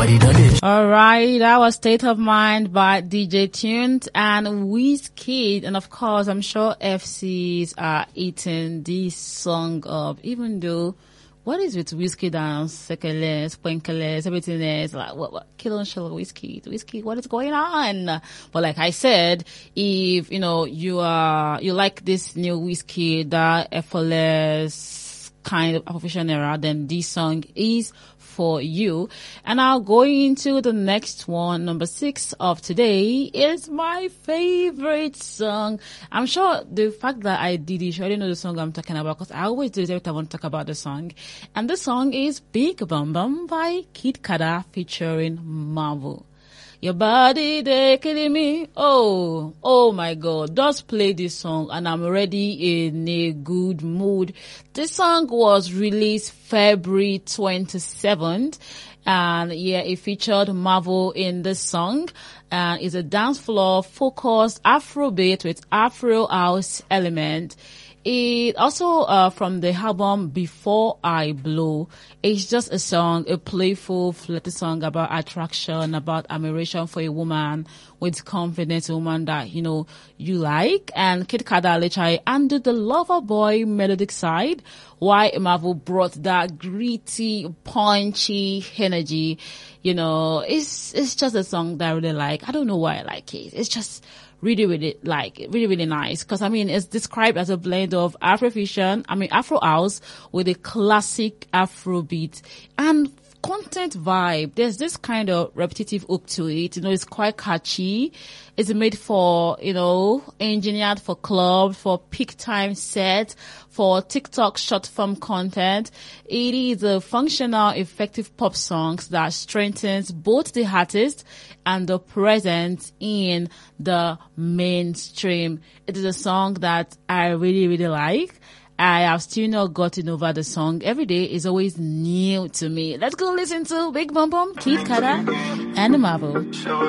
Everybody done it. All right, that was State of Mind by DJ Tuned and Wizkid. And of course, I'm sure FCs are eating this song up, even though what is with Wizkid and Sekele, Sprinkles, everything is like, what, kill and shell Wizkid, what is going on? But like I said, if, you like this new Wizkid, that effortless kind of Afrofusion era, then this song is for you. And I'll go into the next one. Number 6 of today is my favorite song. I'm sure the fact that I did it, you already know the song I'm talking about, because I always do it every time I want to talk about the song. And the song is Big Bum Bum by Kid Kada featuring Marvel. Your body, they killing me. Oh my God. Just play this song and I'm already in a good mood. This song was released February 27th. And yeah, it featured Marvel in the song. And it's a dance floor focused Afrobeat with Afro house element. It also, from the album Before I Blow, it's just a song, a playful, flirty song about attraction, about admiration for a woman with confidence, a woman that, you like. And Kid Kada literally handled the lover boy melodic side, while Marvel brought that gritty, punchy energy. It's just a song that I really like. I don't know why I like it. It's just really nice. Cause it's described as a blend of Afro house with a classic Afrobeat and content vibe. There's this kind of repetitive hook to it. It's quite catchy. It's made for, engineered for clubs, for peak time sets, for TikTok short form content. It is a functional, effective pop songs that strengthens both the artist and the presence in the mainstream. It is a song that I really, really like. I have still not gotten over the song. Every day is always new to me. Let's go listen to Big Bum Bum, Kid Kada, and Marvel.